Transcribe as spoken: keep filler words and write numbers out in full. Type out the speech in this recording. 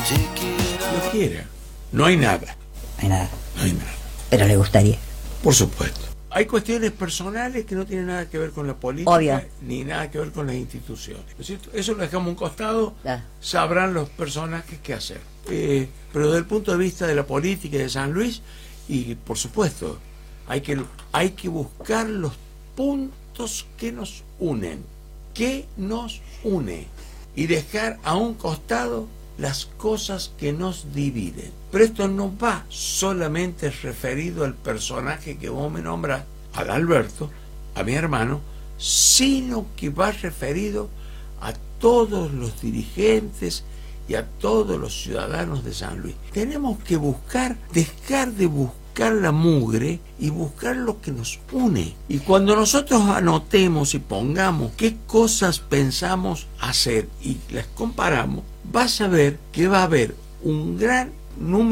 Lo quiera. No hay nada. No hay nada. No hay nada. Pero le gustaría. Por supuesto. Hay cuestiones personales que no tienen nada que ver con la política, obvio, ni nada que ver con las instituciones, ¿no es cierto? Eso lo dejamos a un costado, ah. sabrán los personajes qué hacer. Eh, pero desde el punto de vista de la política de San Luis, y por supuesto, hay que, hay que buscar los puntos que nos unen, que nos une, y dejar a un costado las cosas que nos dividen. Pero esto no va solamente referido al personaje que vos me nombras, al Alberto, a mi hermano, sino que va referido a todos los dirigentes y a todos los ciudadanos de San Luis. Tenemos que buscar, dejar de buscar la mugre y buscar lo que nos une. Y cuando nosotros anotemos y pongamos qué cosas pensamos hacer y las comparamos, vas a ver que va a haber un gran número